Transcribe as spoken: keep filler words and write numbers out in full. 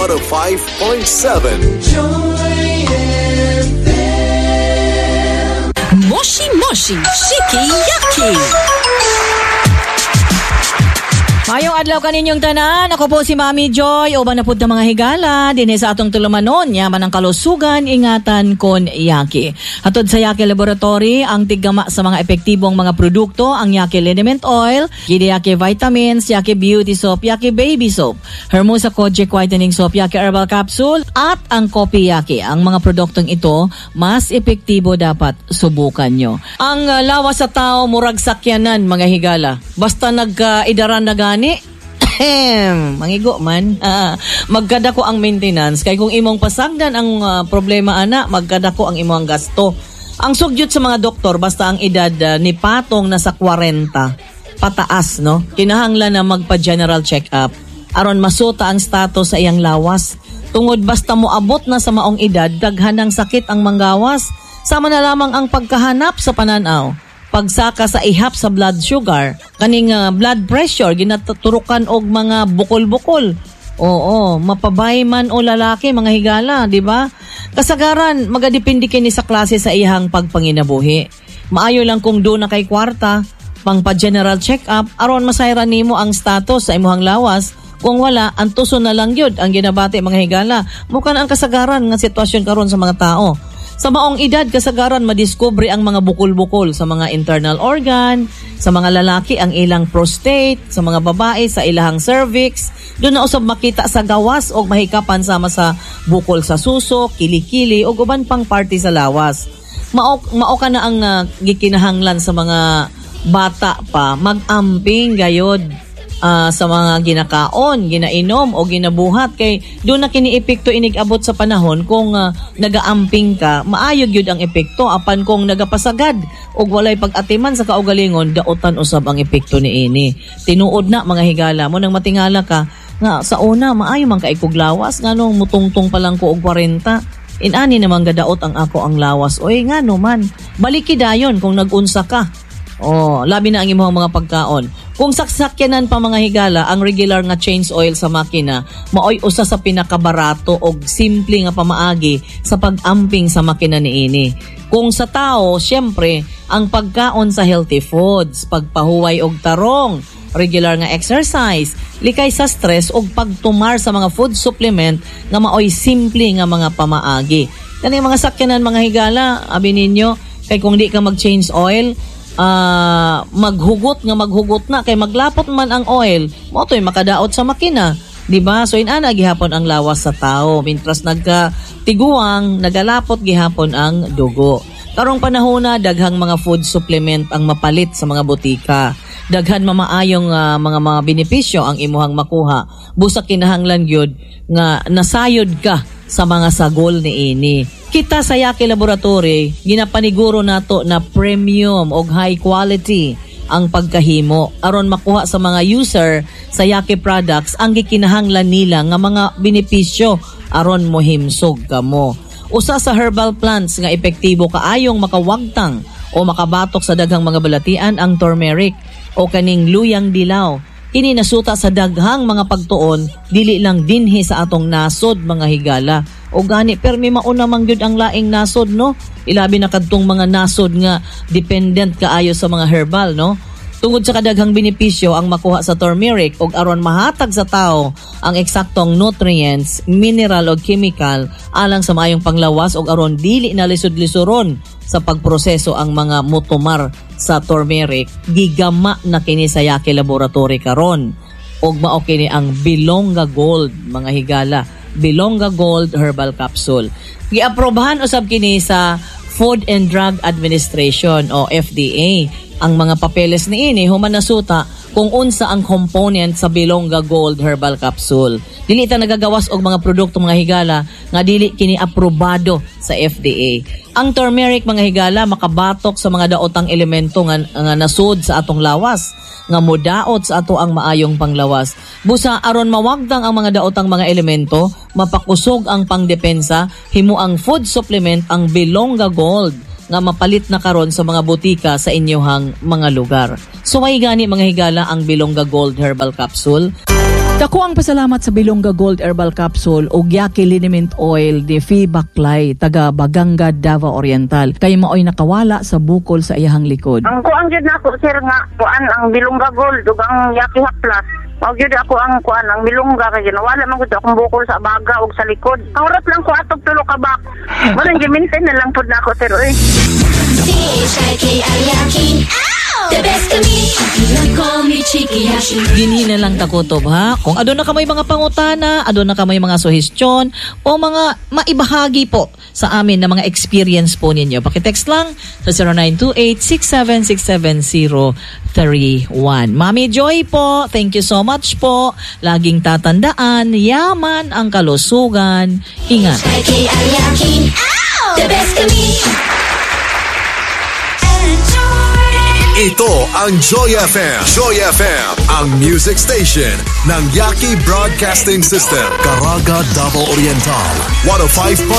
one oh five point seven. Moshi Moshi Shiki-Yaki. Mayong adlaw kaninyong tanan, ako po si Mami Joy, uban na po na mga higala, din sa atong tulumanon, yaman ang kalusugan, ingatan kon Yaki. Hatod sa Yaki Laboratory, ang tigama sa mga epektibong mga produkto, ang Yaki Liniment Oil, Gidi Yaki Vitamins, Yaki Beauty Soap, Yaki Baby Soap, Hermosa Kojic Whitening Soap, Yaki Herbal Capsule, at ang Kopi Yaki. Ang mga produktong ito, mas epektibo dapat subukan nyo. Ang uh, lawas sa tao, murag sakyanan mga higala. Basta nag-idaran uh, na gani, mangigo man, uh, magkadako ang maintenance. Kay kung imong pasagdan ang uh, problema ana, magkadako ang imong gasto. Ang sugyot sa mga doktor, basta ang edad uh, ni patong nasa forty pataas, no? Kinahanglan na magpa-general check-up aron masuta ang status sa iyang lawas. Tungod basta mo abot na sa maong edad, daghan ng sakit ang manggawas. Sama na lamang ang pagkahanap sa pananaw, pagsaka sa ihap sa blood sugar, kaning uh, blood pressure, ginaturukan og mga bukol-bukol. Oo, mapabay man o lalaki, mga higala, di ba? Kasagaran, magadepende kini sa klase sa iyang pagpanginabuhi. Maayo lang kung doon na kay kwarta, pang pa-general check-up, aron masayran nimo ang status sa imuhang lawas. Kung wala, ang tuso na lang yun ang ginabati, mga higala. Mukan ang kasagaran nga sitwasyon karon sa mga tao. Sa maong edad, kasagaran madiskubre ang mga bukol-bukol sa mga internal organ, sa mga lalaki ang ilang prostate, sa mga babae sa ilang cervix. Doon na usab makita sa gawas o mahikapan sama sa bukol sa suso, kilikili o uban pang party sa lawas. Mao mao ka na ang uh, gikinahanglan sa mga bata pa, mag-amping gayod uh, sa mga ginakaon, ginainom o ginabuhat. Kay doon na kini epekto inig-abot sa panahon kung uh, nagaamping ka, maayog yun ang epekto. Apan kung nagapasagad o walay pag-atiman sa kaugalingon, daotan usab ang epekto ni ini. Tinuod na mga higala mo, nang matingala ka nga sa una, maayo man ka ikuglawas, nga nung mutungtong pa lang ko og forty. Inani naman gadaot ang ako ang lawas. Oy nga no man, baliki dayon kung nagunsa ka. Oh, labi na ang imong mga pagkaon. Kung saksakyanan pa mga higala, ang regular nga change oil sa makina, maoy usa sa pinakabarato og simple nga pamaagi sa pag-amping sa makina niini. Kung sa tao, syempre, ang pagkaon sa healthy foods, pagpahuway og tarong, regular nga exercise, likay sa stress og pagtumar sa mga food supplement nga maoy simple nga mga pamaagi. Kani mga sakyanan mga higala, abi ninyo, kay kung di ka mag-change oil, Uh, maghugot nga maghugot na kay maglapot man ang oil mo to'y makadaot sa makina, di ba? So inana gihapon ang lawas sa tao, mintras nagka tiguang nagalapot gihapon ang dugo. Karong panahona, daghang mga food supplement ang mapalit sa mga butika. Daghan mamaayong uh, mga mga benepisyo ang imuhang makuha. Busa kinahanglan gyud nga nasayod ka sa mga sagol ni ini. Kita sa Yaki Laboratory, ginapaniguro nato na premium o high quality ang pagkahimo aron makuha sa mga user sa Yaki products ang gikinahanglan nila nga mga benepisyo aron mohimsog kamo. Usa sa herbal plants nga epektibo kaayong makawagtang o makabatok sa daghang mga balatian ang turmeric o kaning luyang dilaw. Kini nasuta sa daghang mga pagtuon, dili lang dinhi sa atong nasod mga higala. O gani, permi mauna man gyud ang laing nasod, no? Ilabi na kadtong mga nasod nga dependent kaayo sa mga herbal, no? Tungod sa kadaghang benepisyo ang makuha sa turmeric og aron mahatag sa tao ang eksaktong nutrients, mineral o chemical alang sa maayong panglawas og aron dili na lisod-lisuron sa pagproseso ang mga mutumar sa turmeric, gigama na kini sa Yaki Laboratory karon. Og mao kini ang Bilonga Gold mga higala, Bilonga Gold Herbal Capsule. Giaprobahan usab kini sa Food and Drug Administration o F D A. Ang mga papeles niini human nasuta kung unsa ang component sa Bilonga Gold Herbal Capsule. Dili ta nagagawas og mga produkto mga higala nga dili kini aprobado sa F D A. Ang turmeric mga higala makabatok sa mga daotang elemento nga, nga nasud sa atong lawas, nga modaot sa ato ang maayong panglawas. Busa aron mawagtang ang mga daotang mga elemento, mapakusog ang pangdepensa, himo ang food supplement ang Bilonga Gold nga mapalit na karon sa mga butika sa inyohang mga lugar. So may gani mga higala ang Bilonga Gold Herbal Capsule. Dako ang pasalamat sa Bilongga Gold Herbal Capsule o Yaki Liniment Oil de Fi Baklay taga Baganga, Davao Oriental. Kay maoy nakawala sa bukol sa iyahang likod. Ang kuan jud nako sir nga kuan ang Bilongga Gold ug ang Yaki Haplas. Mao jud ako ang kuan ang Bilongga kay nawala man gud akong bukol sa baga ug sa likod. Kaurat lang ko atog tulo ka bak. Maran gi-maintain na lang pud nako sir oy. C H I K I Yaki. The best to me. You call me Chiki Yashi. Dini na lang takutob ha. Kung adon na ka may mga pangutana, adon na ka may mga suhestyon o mga maibahagi po sa amin na mga experience po ninyo. Pakitext lang sa zero nine two eight six seven six seven zero three one. Mami Joy po, thank you so much po. Laging tatandaan, yaman ang kalusugan. Ingat. C H I K I Yaki. The best to me. Ito ang Joy F M. Joy F M, ang music station ng Yaki Broadcasting System. Caraga, Davao Oriental. one oh five